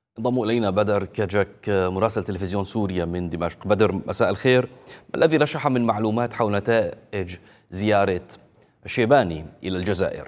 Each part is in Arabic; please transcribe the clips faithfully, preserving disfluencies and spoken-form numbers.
انضم إلينا بدر كجك مراسل تلفزيون سوريا من دمشق. بدر، مساء الخير. ما الذي رشح من معلومات حول نتائج زيارة الشيباني إلى الجزائر؟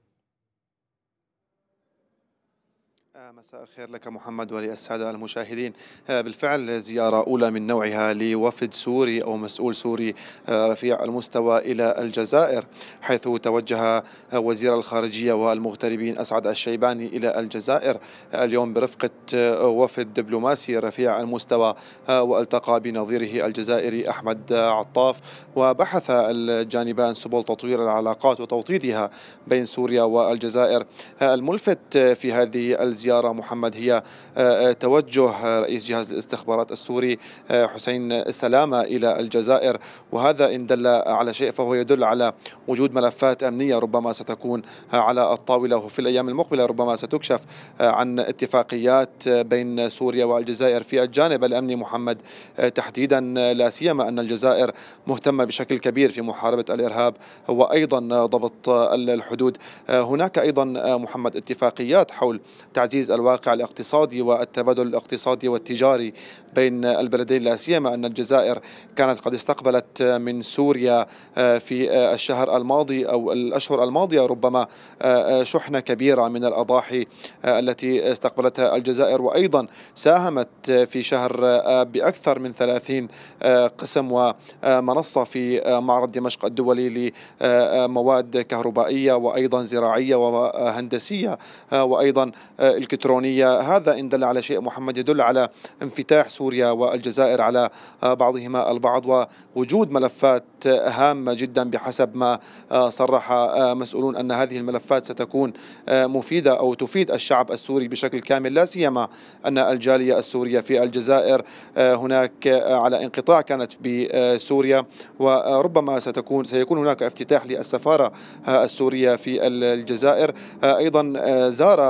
مساء الخير لك محمد وللسادة المشاهدين. بالفعل زيارة أولى من نوعها لوفد سوري أو مسؤول سوري رفيع المستوى إلى الجزائر، حيث توجه وزير الخارجية والمغتربين أسعد الشيباني إلى الجزائر اليوم برفقة وفد دبلوماسي رفيع المستوى، والتقى بنظيره الجزائري أحمد عطاف، وبحث الجانبان سبل تطوير العلاقات وتوطيدها بين سوريا والجزائر. الملفت في هذه الزيارة محمد هي توجه رئيس جهاز الاستخبارات السوري حسين سلامة إلى الجزائر، وهذا إن دل على شيء فهو يدل على وجود ملفات أمنية ربما ستكون على الطاولة، وفي الأيام المقبلة ربما ستكشف عن اتفاقيات بين سوريا والجزائر في الجانب الأمني محمد تحديدا، لا سيما أن الجزائر مهتمة بشكل كبير في محاربة الإرهاب وأيضا ضبط الحدود. هناك أيضا محمد اتفاقيات حول تعزيز الواقع الاقتصادي والتبادل الاقتصادي والتجاري بين البلدين، لا سيما أن الجزائر كانت قد استقبلت من سوريا في الشهر الماضي أو الأشهر الماضية ربما شحنة كبيرة من الأضاحي التي استقبلتها الجزائر، وأيضا ساهمت في شهر بأكثر من ثلاثين قسم ومنصة في معرض دمشق الدولي لمواد كهربائية وأيضا زراعية وهندسية وأيضا الكترونية. هذا إن دل على شيء محمد يدل على انفتاح سوريا والجزائر على بعضهما البعض، ووجود ملفات هامة جدا بحسب ما صرح مسؤولون أن هذه الملفات ستكون مفيدة أو تفيد الشعب السوري بشكل كامل، لا سيما أن الجالية السورية في الجزائر هناك على انقطاع كانت بسوريا، وربما ستكون سيكون هناك افتتاح للسفارة السورية في الجزائر. أيضا زار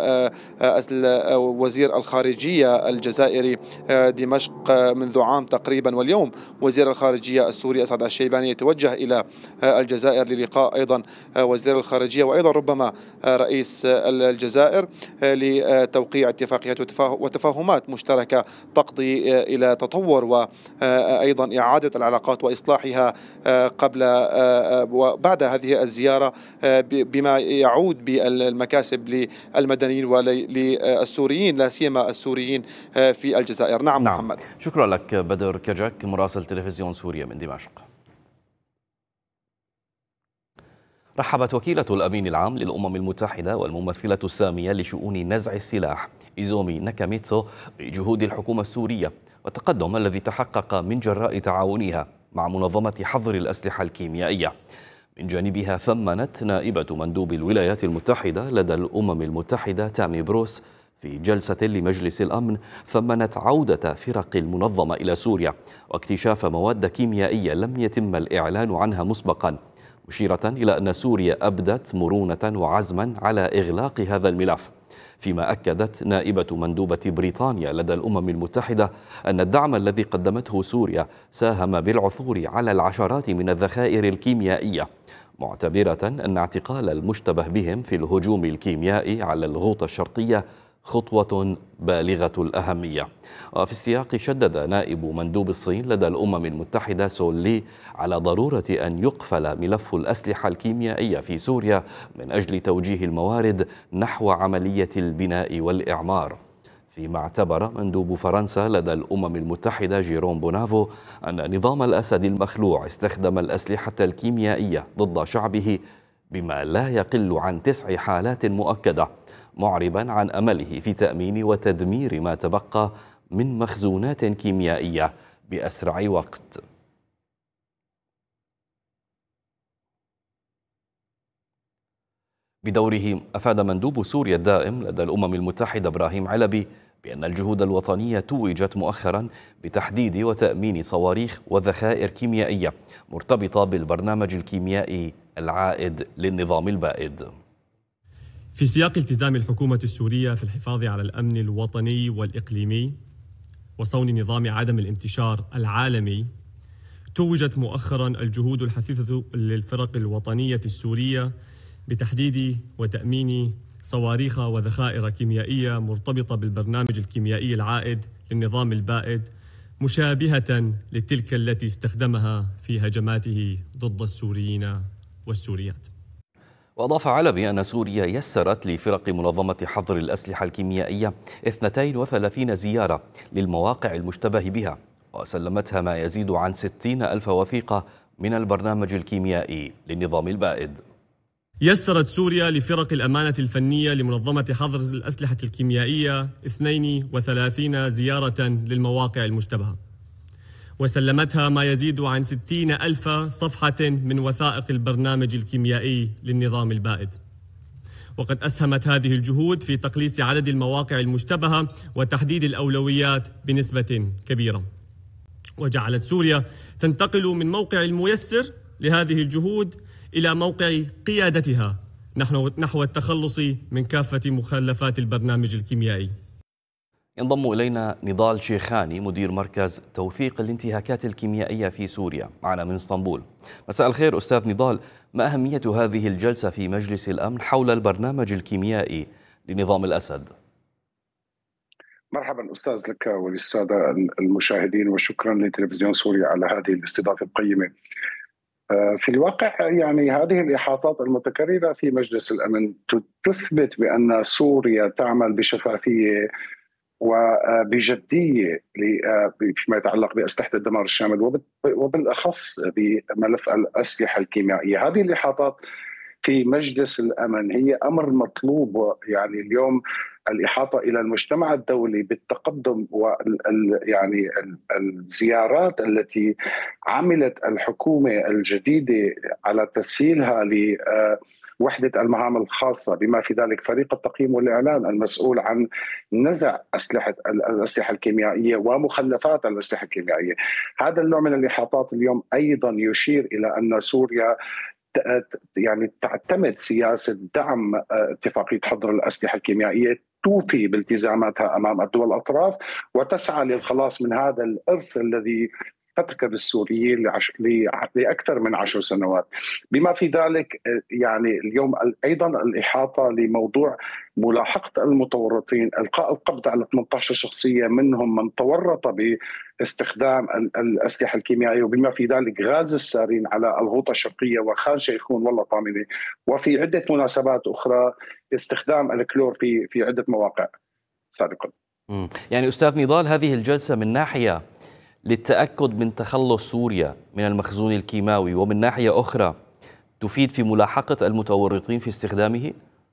وزير الخارجية الجزائري دمشق منذ عام تقريبا، واليوم وزير الخارجية السوري أسعد الشيباني يتوجه إلى الجزائر للقاء أيضا وزير الخارجية وأيضا ربما رئيس الجزائر لتوقيع اتفاقيات وتفاهمات مشتركة تقضي إلى تطور وأيضا إعادة العلاقات وإصلاحها قبل وبعد هذه الزيارة، بما يعود بالمكاسب للمدنيين وللسوريين لا سيما السوريين في الجزائر. نعم, نعم محمد. شكرا لك بدر كجك مراسل تلفزيون سوريا من دمشق. رحبت وكيلة الأمين العام للأمم المتحدة والممثلة السامية لشؤون نزع السلاح إيزومي ناكاميتسو بجهود الحكومة السورية والتقدم الذي تحقق من جراء تعاونها مع منظمة حظر الأسلحة الكيميائية. من جانبها ثمنت نائبة مندوب الولايات المتحدة لدى الأمم المتحدة تامي بروس في جلسة لمجلس الأمن ثمنت عودة فرق المنظمة إلى سوريا واكتشاف مواد كيميائية لم يتم الإعلان عنها مسبقا، مشيرة إلى أن سوريا أبدت مرونة وعزما على إغلاق هذا الملف. فيما أكدت نائبة مندوبة بريطانيا لدى الأمم المتحدة أن الدعم الذي قدمته سوريا ساهم بالعثور على العشرات من الذخائر الكيميائية، معتبرة أن اعتقال المشتبه بهم في الهجوم الكيميائي على الغوطة الشرقية خطوة بالغة الأهمية. وفي السياق شدد نائب مندوب الصين لدى الأمم المتحدة سول لي على ضرورة أن يقفل ملف الأسلحة الكيميائية في سوريا من أجل توجيه الموارد نحو عملية البناء والإعمار. فيما اعتبر مندوب فرنسا لدى الأمم المتحدة جيروم بونافو أن نظام الأسد المخلوع استخدم الأسلحة الكيميائية ضد شعبه بما لا يقل عن تسع حالات مؤكدة، معربا عن أمله في تأمين وتدمير ما تبقى من مخزونات كيميائية بأسرع وقت. بدوره أفاد مندوب سوريا الدائم لدى الأمم المتحدة إبراهيم علبي بأن الجهود الوطنية توجت مؤخرا بتحديد وتأمين صواريخ وذخائر كيميائية مرتبطة بالبرنامج الكيميائي العائد للنظام البائد. في سياق التزام الحكومة السورية في الحفاظ على الأمن الوطني والإقليمي وصون نظام عدم الانتشار العالمي، توجت مؤخرا الجهود الحثيثة للفرق الوطنية السورية بتحديد وتأمين صواريخ وذخائر كيميائية مرتبطة بالبرنامج الكيميائي العائد للنظام البائد، مشابهة لتلك التي استخدمها في هجماته ضد السوريين والسوريات. وأضاف علبي أن سوريا يسرت لفرق منظمة حظر الأسلحة الكيميائية اثنتين وثلاثين زيارة للمواقع المشتبه بها، وسلمتها ما يزيد عن ستين ألف وثيقة من البرنامج الكيميائي للنظام البائد. يسرت سوريا لفرق الأمانة الفنية لمنظمة حظر الأسلحة الكيميائية اثنين وثلاثين زيارة للمواقع المشتبهة، وسلمتها ما يزيد عن ستين ألف صفحة من وثائق البرنامج الكيميائي للنظام البائد. وقد أسهمت هذه الجهود في تقليص عدد المواقع المشتبهة وتحديد الأولويات بنسبة كبيرة، وجعلت سوريا تنتقل من موقع الميسر لهذه الجهود إلى موقع قيادتها نحو التخلص من كافة مخلفات البرنامج الكيميائي. ينضم إلينا نضال شيخاني مدير مركز توثيق الانتهاكات الكيميائية في سوريا معنا من اسطنبول. مساء الخير أستاذ نضال، ما أهمية هذه الجلسة في مجلس الأمن حول البرنامج الكيميائي لنظام الأسد؟ مرحبا أستاذ لك وللسادة المشاهدين، وشكرا لتلفزيون سوريا على هذه الاستضافة القيمة. في الواقع يعني هذه الإحاطات المتكررة في مجلس الأمن تثبت بأن سوريا تعمل بشفافية وبجدية فيما يتعلق بأسلحة الدمار الشامل، وبالأخص بملف الأسلحة الكيميائية. هذه الإحاطات في مجلس الأمن هي أمر مطلوب. يعني اليوم الإحاطة إلى المجتمع الدولي بالتقدم وال يعني الزيارات التي عملت الحكومة الجديدة على تسهيلها لوحدة المهام الخاصة، بما في ذلك فريق التقييم والإعلان المسؤول عن نزع أسلحة الأسلحة الكيميائية ومخلفات الأسلحة الكيميائية. هذا النوع من الإحاطات اليوم أيضا يشير إلى أن سوريا يعني تعتمد سياسة دعم اتفاقية حظر الأسلحة الكيميائية، توفي بالتزاماتها أمام الدول الأطراف وتسعى للخلاص من هذا الإرث الذي فتك بالسوريين لأكثر من عشر سنوات. بما في ذلك يعني اليوم أيضا الإحاطة لموضوع ملاحقة المتورطين، إلقاء القبض على ثمانية عشر شخصية منهم من تورط باستخدام الأسلحة الكيميائية، وبما في ذلك غاز السارين على الغوطة الشرقية وخان شيخون والله طامنة، وفي عدة مناسبات أخرى استخدام الكلور في في عدة مواقع سابقا. يعني أستاذ نضال، هذه الجلسة من ناحية للتأكد من تخلص سوريا من المخزون الكيماوي، ومن ناحية أخرى تفيد في ملاحقة المتورطين في استخدامه؟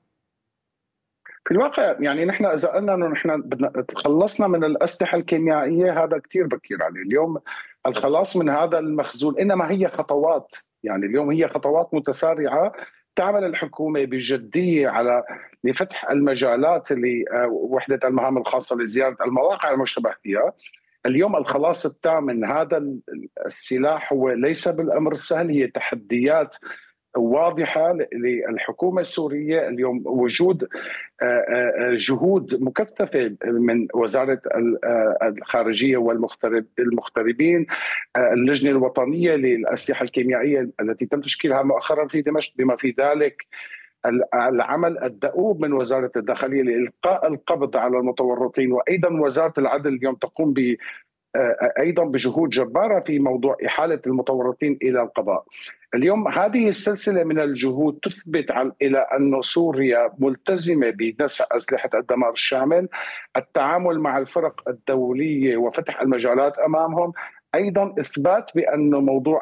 في الواقع يعني نحن إذا قلنا أنه نحن تخلصنا من الأسلحة الكيميائية هذا كتير بكير عليه. اليوم الخلاص من هذا المخزون إنما هي خطوات، يعني اليوم هي خطوات متسارعة تعمل الحكومة بجدية على لفتح المجالات لوحدة المهام الخاصة لزيارة المواقع المشتبه فيها. اليوم الخلاص التام من هذا السلاح هو ليس بالأمر السهل، هي تحديات واضحة للحكومة السورية. اليوم وجود جهود مكثفة من وزارة الخارجية والمغتربين، اللجنة الوطنية للأسلحة الكيميائية التي تم تشكيلها مؤخرا في دمشق، بما في ذلك العمل الدؤوب من وزارة الداخلية لإلقاء القبض على المتورطين، وأيضا وزارة العدل اليوم تقوم ب أيضا بجهود جبارة في موضوع إحالة المتورطين إلى القضاء. اليوم هذه السلسلة من الجهود تثبت إلى أن سوريا ملتزمة بنزع أسلحة الدمار الشامل، التعامل مع الفرق الدولية وفتح المجالات أمامهم، أيضا إثبات بأن موضوع